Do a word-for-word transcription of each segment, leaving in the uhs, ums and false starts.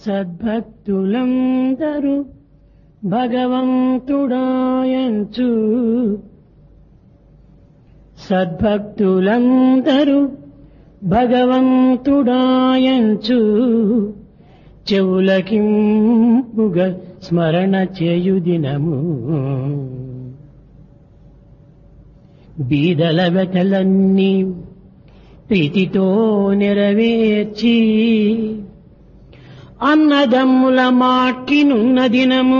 సద్భక్తులందరూ భగవంతుడాయంచు సద్భక్తులందరూ భగవంతుడాయంచు చెవులకింపుగ స్మరణ చేయు దినము బీదల వెతలన్నీ ప్రీతితో నెరవేర్చి అన్నదమ్ముల మాట్కినున్న దినము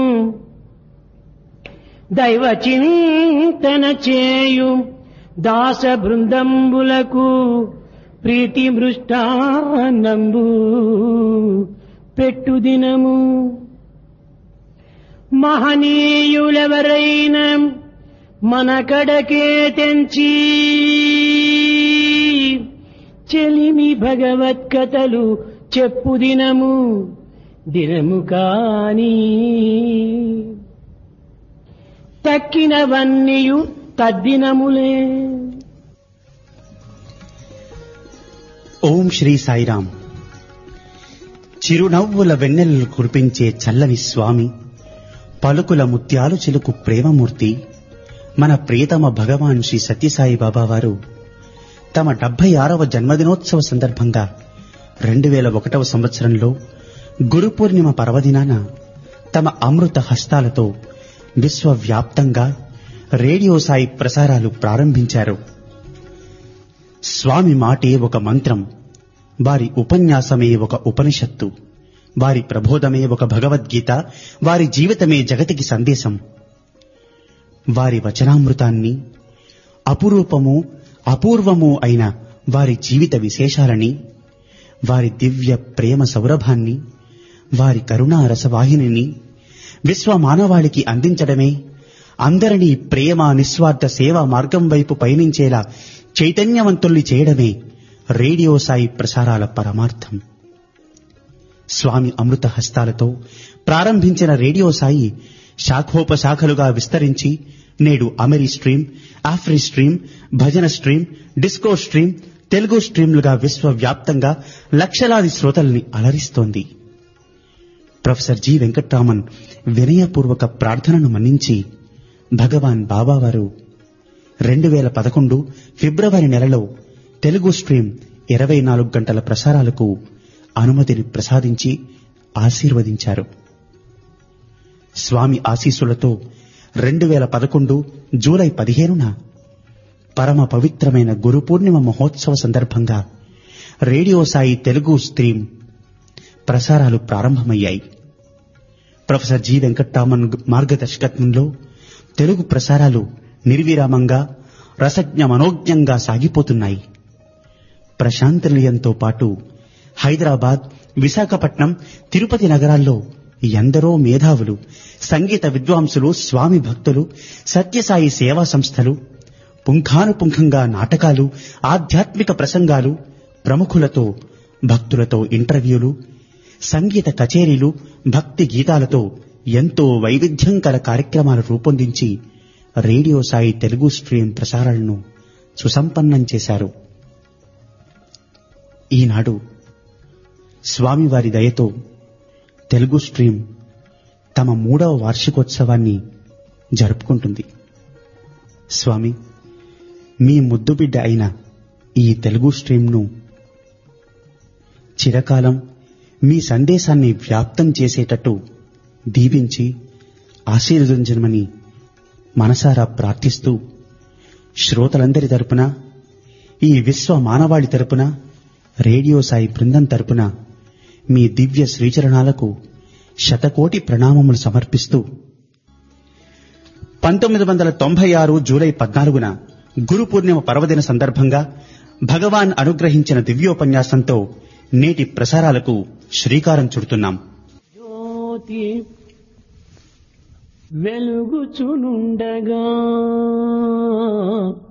దైవ చింతన చేయు దాస బృందంబులకు ప్రీతి మృష్టాన్నంబు పెట్టు దినము మహనీయులెవరైనా మన కడకే తెంచి చెలిమి భగవత్కథలు చెప్పు దినము దినము కాని తక్కినవన్నీయు తద్దినములే. ఓం శ్రీ సాయిరాం. చిరునవ్వుల వెన్నెలలు కురిపించే చల్లని స్వామి, పలుకుల ముత్యాలు చిలుకు ప్రేమమూర్తి మన ప్రియతమ భగవాన్ శ్రీ సత్యసాయి బాబా వారు తమ డెబ్బై ఆరవ జన్మదినోత్సవ సందర్భంగా రెండు వేల ఒకటవ సంవత్సరంలో గురు పూర్ణిమ పర్వదినాన తమ అమృత హస్తాలతో విశ్వవ్యాప్తంగా రేడియో సాయి ప్రసారాలు ప్రారంభించారు. స్వామి మాటే ఒక మంత్రం, వారి ఉపన్యాసమే ఒక ఉపనిషత్తు, వారి ప్రబోధమే ఒక భగవద్గీత, వారి జీవితమే జగతికి సందేశం. వారి వచనామృతాన్ని, అపురూపము అపూర్వము అయిన వారి జీవిత విశేషాలని, వారి దివ్య ప్రేమ సౌరభాన్ని, వారి కరుణా రసవాహినిని విశ్వ మానవాళికి అందించడమే, అందరినీ ప్రేమ నిస్వార్థ సేవా మార్గం వైపు పయనించేలా చైతన్యవంతుల్ని చేయడమే రేడియో సాయి ప్రసారాల పరమార్థం. స్వామి అమృత హస్తాలతో ప్రారంభించిన రేడియో సాయి శాఖోపశాఖలుగా విస్తరించి నేడు అమెరి స్ట్రీమ్, ఆఫ్రి స్ట్రీమ్, భజన స్ట్రీమ్, డిస్కో స్ట్రీమ్, తెలుగు స్ట్రీమ్లుగా విశ్వవ్యాప్తంగా లక్షలాది శ్రోతల్ని అలరిస్తోంది. ప్రొఫెసర్ జి వెంకట్రామన్ వినయపూర్వక ప్రార్థనను మన్నించి భగవాన్ బాబావారు రెండు వేల పదకొండు ఫిబ్రవరి నెలలో తెలుగు స్ట్రీమ్ ఇరవై నాలుగు గంటల ప్రసారాలకు అనుమతిని ప్రసాదించి ఆశీర్వదించారు. స్వామి ఆశీస్సులతో రెండు వేల పదకొండు జూలై పదిహేనున పరమ పవిత్రమైన గురు పూర్ణిమ మహోత్సవ సందర్భంగా రేడియో సాయి తెలుగు స్ట్రీమ్ ప్రసారాలు ప్రారంభమయ్యాయి. ప్రొఫెసర్ జి వెంకట్రామన్ మార్గదర్శకత్వంలో తెలుగు ప్రసారాలు నిర్విరామంగా రసజ్ఞ మనోజ్ఞంగా సాగిపోతున్నాయి. ప్రశాంత నిలయంతో పాటు హైదరాబాద్, విశాఖపట్నం, తిరుపతి నగరాల్లో ఎందరో మేధావులు, సంగీత విద్వాంసులు, స్వామి భక్తులు, సత్యసాయి సేవా సంస్థలు, పుంఖానుపుంఖంగా నాటకాలు, ఆధ్యాత్మిక ప్రసంగాలు, ప్రముఖులతో భక్తులతో ఇంటర్వ్యూలు, సంగీత కచేరీలు, భక్తి గీతాలతో ఎంతో వైవిధ్యం కల కార్యక్రమాలు రూపొందించి రేడియో సాయి తెలుగు స్ట్రీమ్ ప్రసారాలను సుసంపన్నం చేశారు. ఈనాడు స్వామివారి దయతో తెలుగు స్ట్రీమ్ తమ మూడవ వార్షికోత్సవాన్ని జరుపుకుంటుంది. స్వామి, మీ ముద్దుబిడ్డ అయిన ఈ తెలుగు స్ట్రీమ్ను చిరకాలం మీ సందేశాన్ని వ్యాప్తం చేసేటట్టు దీవించి ఆశీర్వదించమని మనసారా ప్రార్థిస్తూ, శ్రోతలందరి తరపున, ఈ విశ్వ మానవాళి తరపున, రేడియో సాయి బృందం తరపున మీ దివ్య శ్రీచరణాలకు శతకోటి ప్రణామములు సమర్పిస్తూ పంతొమ్మిది వందల తొంభై ఆరు జూలై పద్నాలుగున గురు పూర్ణిమ పర్వదిన సందర్భంగా భగవాన్ అనుగ్రహించిన దివ్యోపన్యాసంతో నేటి ప్రసారాలకు శ్రీకారం చుడుతున్నాం. జ్యోతి వెలుగుచునుండగా